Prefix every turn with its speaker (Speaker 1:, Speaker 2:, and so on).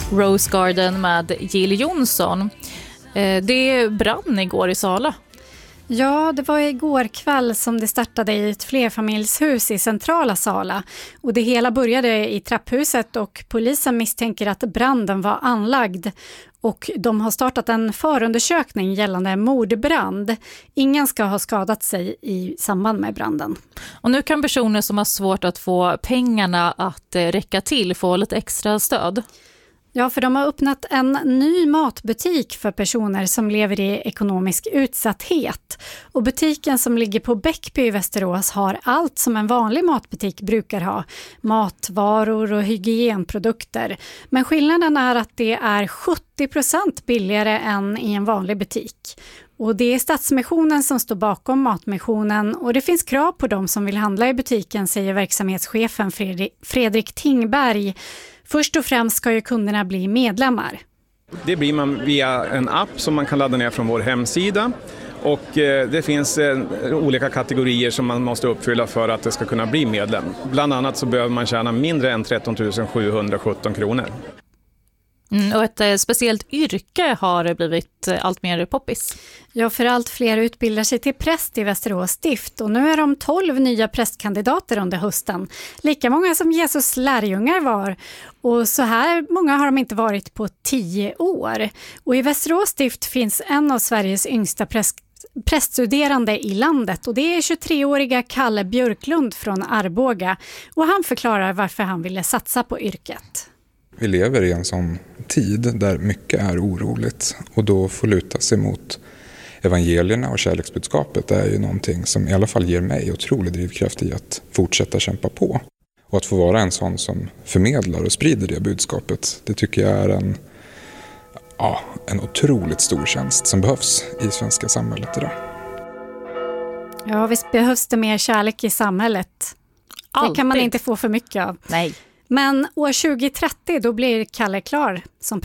Speaker 1: Rose Garden med Jill Johnson. Det brann igår i Sala.
Speaker 2: Ja, det var igår kväll som det startade i ett flerfamiljshus i centrala Sala. Och det hela började i trapphuset och polisen misstänker att branden var anlagd. Och de har startat en förundersökning gällande mordbrand. Ingen ska ha skadat sig i samband med branden.
Speaker 1: Och nu kan personer som har svårt att få pengarna att räcka till få lite extra stöd.
Speaker 2: Ja, för de har öppnat en ny matbutik för personer som lever i ekonomisk utsatthet. Och butiken som ligger på Bäckby i Västerås har allt som en vanlig matbutik brukar ha. Matvaror och hygienprodukter. Men skillnaden är att det är 70% billigare än i en vanlig butik. Och det är Stadsmissionen som står bakom Matmissionen och det finns krav på dem som vill handla i butiken, säger verksamhetschefen Fredrik Tingberg. Först och främst ska ju kunderna bli medlemmar.
Speaker 3: Det blir man via en app som man kan ladda ner från vår hemsida. Och det finns olika kategorier som man måste uppfylla för att det ska kunna bli medlem. Bland annat så behöver man tjäna mindre än 13 717 kronor.
Speaker 1: Och ett speciellt yrke har blivit allt mer poppis.
Speaker 2: Ja, för allt fler utbildar sig till präst i Västerås stift och nu är de 12 nya prästkandidater under hösten. Lika många som Jesus lärjungar var. Och så här många har de inte varit på 10 år. Och i Västerås stift finns en av Sveriges yngsta präststuderande i landet och det är 23-åriga Kalle Björklund från Arboga. Och han förklarar varför han ville satsa på yrket.
Speaker 4: Vi lever i en sån tid där mycket är oroligt och då får luta sig mot evangelierna och kärleksbudskapet är ju någonting som i alla fall ger mig otrolig drivkraft i att fortsätta kämpa på. Och att få vara en sån som förmedlar och sprider det budskapet, det tycker jag är en otroligt stor tjänst som behövs i svenska samhället idag.
Speaker 2: Ja, visst behövs det mer kärlek i samhället. Alltid. Det kan man inte få för mycket av.
Speaker 1: Nej.
Speaker 2: Men år 2030 då blir Kalle klar som präst.